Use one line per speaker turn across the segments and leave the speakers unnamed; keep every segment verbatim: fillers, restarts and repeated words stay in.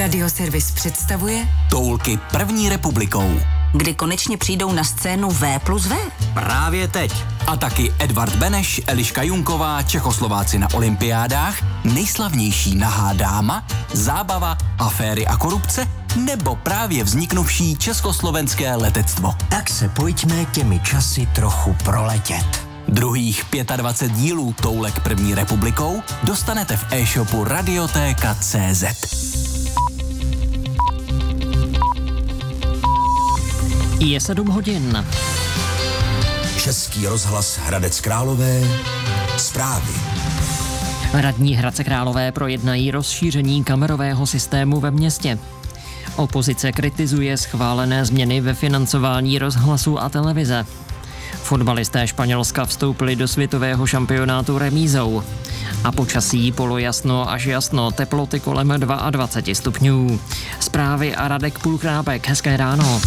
Radioservis představuje
Toulky první republikou.
Kdy konečně přijdou na scénu V plus V?
Právě teď. A taky Edvard Beneš, Eliška Junková, Čechoslováci na olympiádách, nejslavnější nahá dáma, zábava, aféry a korupce, nebo právě vzniknuvší československé letectvo.
Tak se pojďme těmi časy trochu proletět.
Druhých dvacet pět dílů Toulek první republikou dostanete v e-shopu Radiotéka tečka cé zet.
Je sedm hodin.
Český rozhlas Hradec Králové. Zprávy.
Radní Hradce Králové projednají rozšíření kamerového systému ve městě. Opozice kritizuje schválené změny ve financování rozhlasu a televize. Fotbalisté Španělska vstoupili do světového šampionátu remízou. A počasí polojasno až jasno, teploty kolem dvacet dva stupňů. Zprávy a Radek Půlkrápek. Hezké ráno.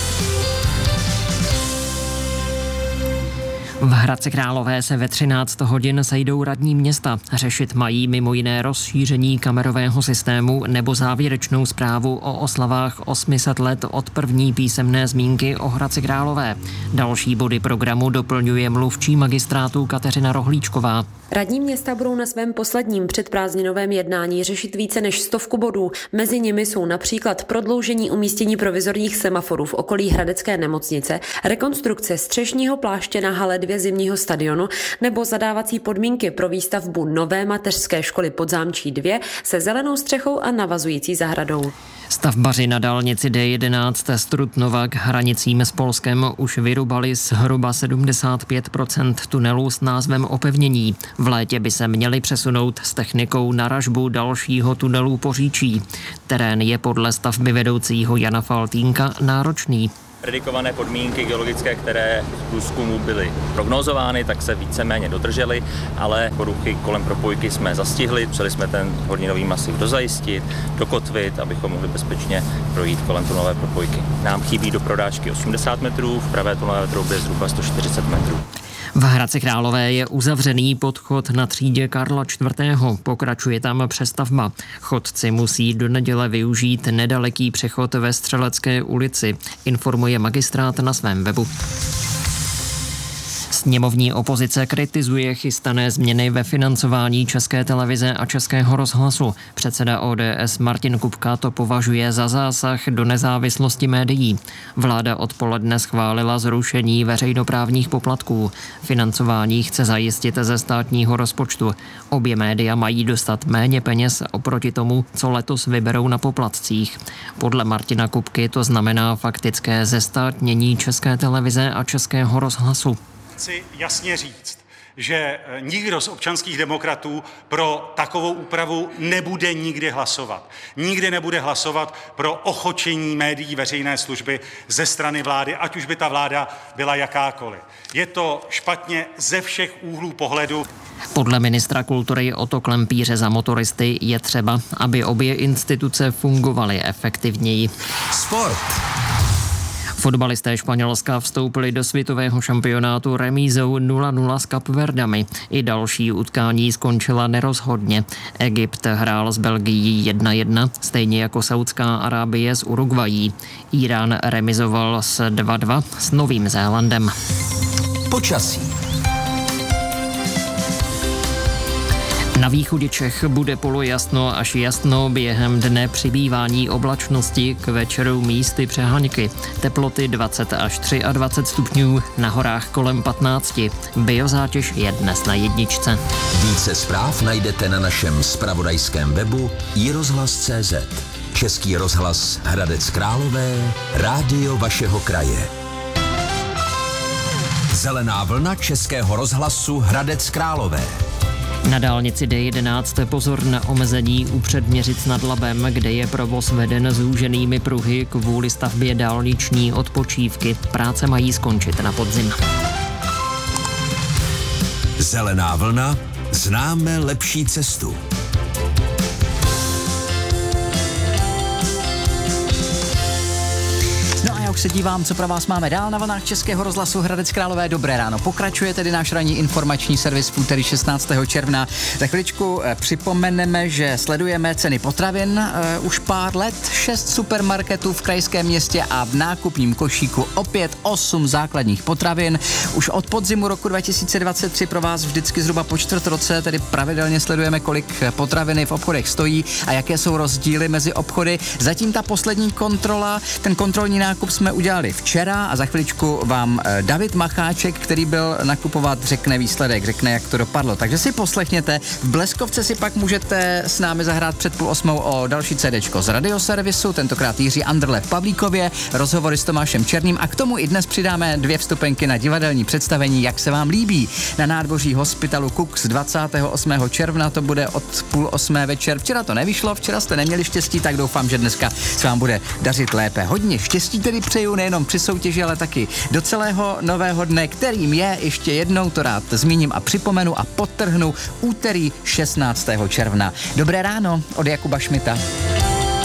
V Hradci Králové se ve třináct hodin sejdou radní města. Řešit mají mimo jiné rozšíření kamerového systému nebo závěrečnou zprávu o oslavách osm set let od první písemné zmínky o Hradci Králové. Další body programu doplňuje mluvčí magistrátu Kateřina Rohlíčková.
Radní města budou na svém posledním předprázdninovém jednání řešit více než stovku bodů. Mezi nimi jsou například prodloužení umístění provizorních semaforů v okolí Hradecké nemocnice, rekonstrukce střešního pláště na hale dvě zimního stadionu nebo zadávací podmínky pro výstavbu nové mateřské školy Podzámčí dva se zelenou střechou a navazující zahradou.
Stavbaři na dálnici D jedenáct Strutnova k hranicím s Polskem už vyrubali zhruba sedmdesát pět procent tunelů s názvem opevnění. V létě by se měli přesunout s technikou na ražbu dalšího tunelu Poříčí. Terén je podle stavby vedoucího Jana Faltínka náročný.
Predikované podmínky geologické, které v průzkumu byly prognozovány, tak se víceméně dodržely, ale poruchy kolem propojky jsme zastihli, museli jsme ten horninový masiv dozajistit, dokotvit, abychom mohli bezpečně projít kolem tunelové propojky. Nám chybí do prodáčky osmdesát metrů, v pravé tunelové troubě zhruba sto čtyřicet metrů.
V Hradci Králové je uzavřený podchod na třídě Karla čtvrtého. Pokračuje tam přestavba. Chodci musí do neděle využít nedaleký přechod ve Střelecké ulici, informuje magistrát na svém webu. Sněmovní opozice kritizuje chystané změny ve financování České televize a Českého rozhlasu. Předseda O D S Martin Kupka to považuje za zásah do nezávislosti médií. Vláda odpoledne schválila zrušení veřejnoprávních poplatků. Financování chce zajistit ze státního rozpočtu. Obě média mají dostat méně peněz oproti tomu, co letos vyberou na poplatcích. Podle Martina Kupky to znamená faktické zestátnění České televize a Českého rozhlasu.
Chci jasně říct, že nikdo z občanských demokratů pro takovou úpravu nebude nikdy hlasovat. Nikdy nebude hlasovat pro ochočení médií veřejné služby ze strany vlády, ať už by ta vláda byla jakákoliv. Je to špatně ze všech úhlů pohledu.
Podle ministra kultury Otto Klempíře za motoristy je třeba, aby obě instituce fungovaly efektivněji.
Sport.
Fotbalisté Španělska vstoupili do světového šampionátu remízou nula nula s Kapverdami. I další utkání skončila nerozhodně. Egypt hrál s Belgií jedna jedna, stejně jako Saudská Arábie s Uruguayí. Irán remizoval s dva dva s Novým Zélandem.
Počasí.
Na východě Čech bude polojasno až jasno, během dne přibývání oblačnosti, k večeru místy přeháňky. Teploty dvacet až dvacet tři stupňů, na horách kolem patnáct. Biozátěž je dnes na jedničce.
Více zpráv najdete na našem zpravodajském webu i rozhlas tečka cé zet. Český rozhlas Hradec Králové, rádio vašeho kraje. Zelená vlna Českého rozhlasu Hradec Králové.
Na dálnici D jedenáct pozor na omezení u Předměřic nad Labem, kde je provoz veden zúženými pruhy kvůli stavbě dálniční odpočívky. Práce mají skončit na podzim.
Zelená vlna, známe lepší cestu.
No a já už
se dívám, co pro vás máme dál na vlnách Českého rozhlasu Hradec Králové. Dobré ráno. Pokračuje tedy náš ranní informační servis v úterý šestnáctého června. Za chviličku připomeneme, že sledujeme ceny potravin uh, už pár let. Šest supermarketů v krajském městě a v nákupním košíku opět osm základních potravin. Už od podzimu roku dva tisíce dvacet tři pro vás vždycky zhruba po čtvrt roce, tedy pravidelně sledujeme, kolik potraviny v obchodech stojí a jaké jsou rozdíly mezi obchody. Zatím ta poslední kontrola, ten kontrolní nákup jsme udělali včera a za chviličku vám David Macháček, který byl nakupovat, řekne výsledek, řekne, jak to dopadlo. Takže si poslechněte. V Bleskovce si pak můžete s námi zahrát před půl osmou o další CDčko z radioservisu, tentokrát Jiří Andrle v Pavlíkově, rozhovory s Tomášem Černým a k tomu i dnes přidáme dvě vstupenky na divadelní představení Jak se vám líbí. Na nádvoří Hospitalu Kux dvacátého osmého června to bude od půl osmé večer. Včera to nevyšlo, včera jste neměli štěstí, tak doufám, že dneska se vám bude dařit lépe. Hodně štěstí tedy přeju nejenom při soutěži, ale taky do celého nového dne, kterým je, ještě jednou to rád zmíním a připomenu a podtrhnu, úterý šestnáctého června. Dobré ráno od Jakuba Šmita.